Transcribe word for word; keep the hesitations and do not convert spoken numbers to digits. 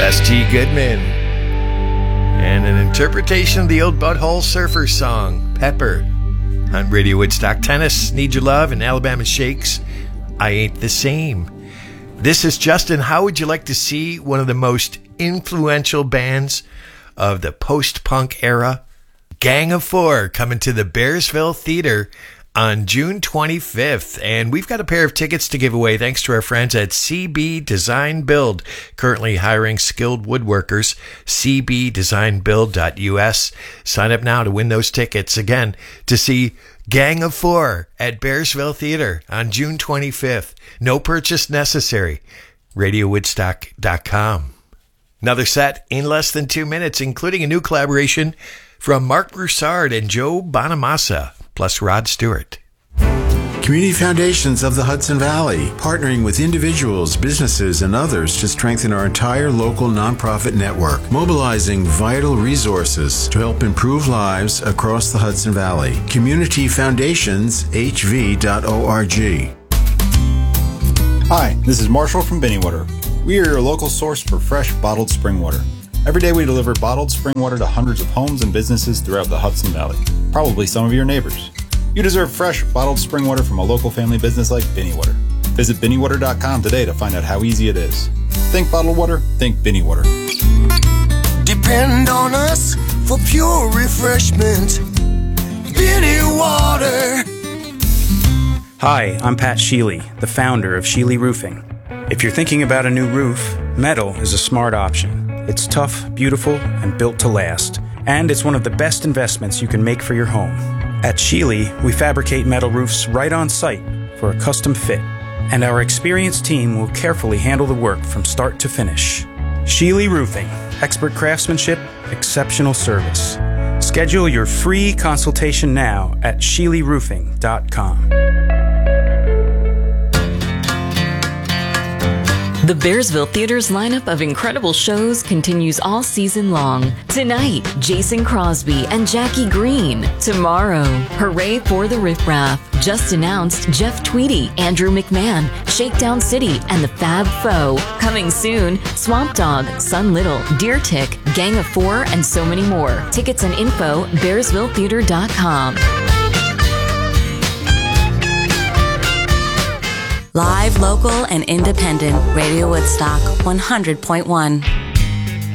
S G Goodman. And an interpretation of the old Butthole Surfer song, Pepper. On Radio Woodstock, Tennis, Need Your Love, and Alabama Shakes, I Ain't the Same. This is Justin. How would you like to see one of the most influential bands of the post-punk era? Gang of Four coming to the Bearsville Theater on June twenty-fifth, and we've got a pair of tickets to give away thanks to our friends at C B Design Build, currently hiring skilled woodworkers. c b design build dot u s. Sign up now to win those tickets, again, to see Gang of Four at Bearsville Theater on June twenty-fifth. No purchase necessary. radio woodstock dot com. Another set in less than two minutes, including a new collaboration from Mark Broussard and Joe Bonamassa, plus Rod Stewart. Community Foundations of the Hudson Valley, partnering with individuals, businesses, and others to strengthen our entire local nonprofit network, mobilizing vital resources to help improve lives across the Hudson Valley. community foundations h v dot org. Hi, this is Marshall from Binnywater. We are your local source for fresh bottled spring water. Every day we deliver bottled spring water to hundreds of homes and businesses throughout the Hudson Valley, probably some of your neighbors. You deserve fresh bottled spring water from a local family business like Binnywater. Visit binnywater dot com today to find out how easy it is. Think bottled water, think Binnywater. Depend on us for pure refreshment. Binnywater. Hi, I'm Pat Sheely, the founder of Sheely Roofing. If you're thinking about a new roof, metal is a smart option. It's tough, beautiful, and built to last. And it's one of the best investments you can make for your home. At Sheely, we fabricate metal roofs right on site for a custom fit. And our experienced team will carefully handle the work from start to finish. Sheely Roofing. Expert craftsmanship, exceptional service. Schedule your free consultation now at sheely roofing dot com. The Bearsville Theater's lineup of incredible shows continues all season long. Tonight, Jason Crosby and Jackie Green. Tomorrow, Hooray for the Riff Raff. Just announced Jeff Tweedy, Andrew McMahon, Shakedown City, and the Fab Foe. Coming soon, Swamp Dog, Sun Little, Deer Tick, Gang of Four, and so many more. Tickets and info, bearsville theater dot com. Live, local, and independent, Radio Woodstock one hundred point one.